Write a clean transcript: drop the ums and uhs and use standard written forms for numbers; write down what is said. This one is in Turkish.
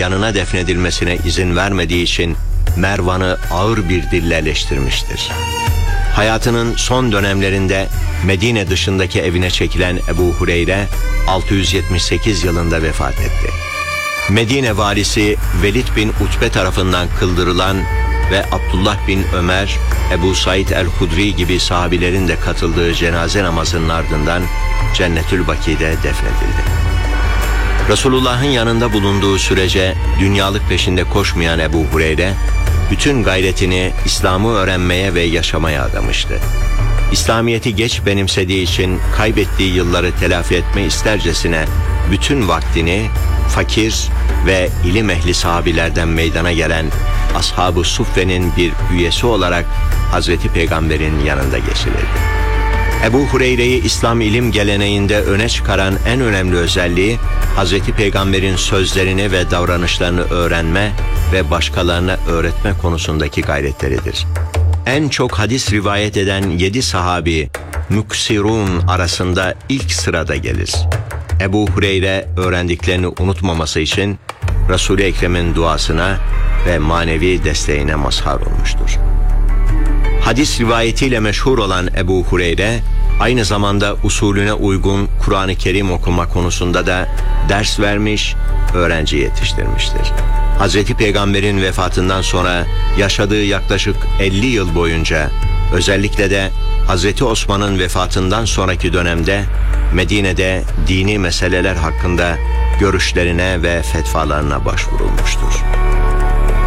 yanına defnedilmesine izin vermediği için Mervan'ı ağır bir dille eleştirmiştir. Hayatının son dönemlerinde Medine dışındaki evine çekilen Ebu Hureyre 678 yılında vefat etti. Medine valisi Velid bin Utbe tarafından kıldırılan ve Abdullah bin Ömer, Ebu Said el-Hudri gibi sahabilerin de katıldığı cenaze namazının ardından Cennetül Baki'de defnedildi. Resulullah'ın yanında bulunduğu sürece dünyalık peşinde koşmayan Ebu Hureyre, bütün gayretini İslam'ı öğrenmeye ve yaşamaya adamıştı. İslamiyet'i geç benimsediği için kaybettiği yılları telafi etme istercesine bütün vaktini fakir ve ilim ehli sahabilerden meydana gelen Ashab-ı Suffe'nin bir üyesi olarak Hazreti Peygamber'in yanında geçirirdi. Ebu Hureyre'yi İslam ilim geleneğinde öne çıkaran en önemli özelliği, Hazreti Peygamber'in sözlerini ve davranışlarını öğrenme ve başkalarına öğretme konusundaki gayretleridir. En çok hadis rivayet eden 7 sahabi, müksirun arasında ilk sırada gelir. Ebu Hureyre öğrendiklerini unutmaması için Resul-i Ekrem'in duasına ve manevi desteğine mazhar olmuştur. Hadis rivayetiyle meşhur olan Ebu Hureyre, aynı zamanda usulüne uygun Kur'an-ı Kerim okuma konusunda da ders vermiş, öğrenci yetiştirmiştir. Hazreti Peygamber'in vefatından sonra yaşadığı yaklaşık 50 yıl boyunca, özellikle de Hazreti Osman'ın vefatından sonraki dönemde Medine'de dini meseleler hakkında görüşlerine ve fetvalarına başvurulmuştur.